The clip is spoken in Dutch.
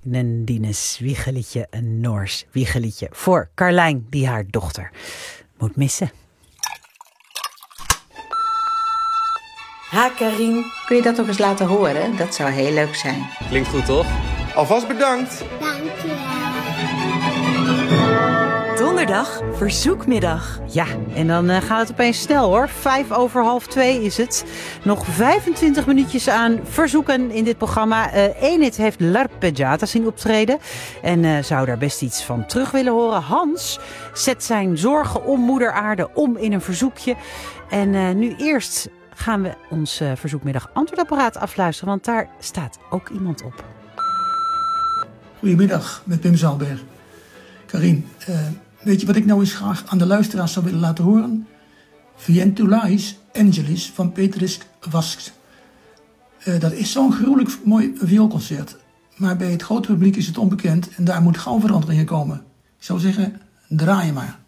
Nendines wiegeliedje, een Noors wiegeliedje voor Carlijn die haar dochter moet missen. Ha, Karin, kun je dat nog eens laten horen? Dat zou heel leuk zijn. Klinkt goed, toch? Alvast bedankt. Donderdag, verzoekmiddag. Ja, en dan gaat het opeens snel hoor. 2:05 is het. Nog 25 minuutjes aan verzoeken in dit programma. Enid heeft L'Arpeggiata zien optreden. En zou daar best iets van terug willen horen. Hans zet zijn zorgen om moeder aarde om in een verzoekje. En nu eerst gaan we ons verzoekmiddag antwoordapparaat afluisteren. Want daar staat ook iemand op. Goedemiddag, met Pim Zalberg. Karin, weet je wat ik nou eens graag aan de luisteraars zou willen laten horen? Vientulais Angelis van Petrus Vasks. Dat is zo'n gruwelijk mooi vioolconcert. Maar bij het grote publiek is het onbekend en daar moet gauw verandering in komen. Ik zou zeggen, draai je maar.